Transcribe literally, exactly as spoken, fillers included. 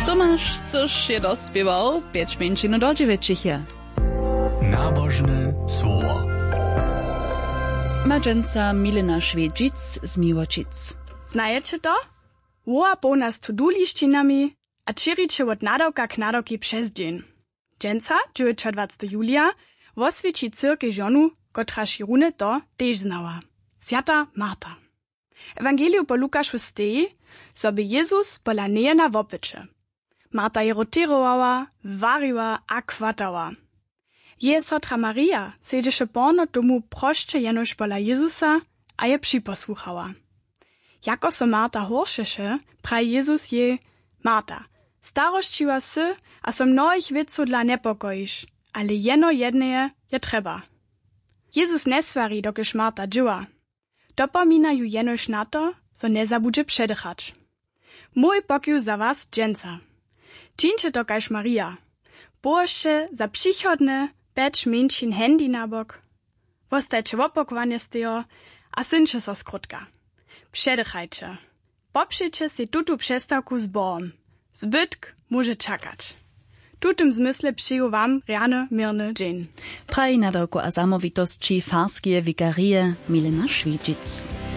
Tomáš, což je dospieval, pięć minut do dziewięciu. Nabożne słowo. Madżenca Milena Švědžic z Miłočic. Znajecie to? Woła po nas to-do-lištinami a čiriče od nadawka k nadawki przez dzień. Dżęca, dziewiętnastego julia, woswieci cyrkę żonu, kotra širune to też znała. Zjata Marta. Ewangeliu po Lukaszu steji, sobie Jezus pola nejena wopycze. Marta je rotirowała, wariła a kwatała. Je sotra Maria siedziše porno domu prošće jenož pola Jezusa a je připosłuchała. Jako so Marta horšeše, praj Jezus je, Marta, starošćiła sy a so mnohich věců dla nepokojiš, ale jeno jedneje je treba. Jezus nesvari, dokiž Marta džiwa. Dopomina ju jenož na to, so ne zabudže předychać. Mój pokiu za was dżęca. Čińcie to kaž Maria. Boście za przychodne peć mężczyzn handy na bok. Wostajcie w opokwanie stejo, a syncie so skrótka. Przedychajcie. Popszyjcie si tutu przestawku z Bohem. Zbytk może czekać. W tym zmysle przyjął wam rany, mirny dzień. Praj nadawku a zamowitości farskie wikarie Milena Švědžic.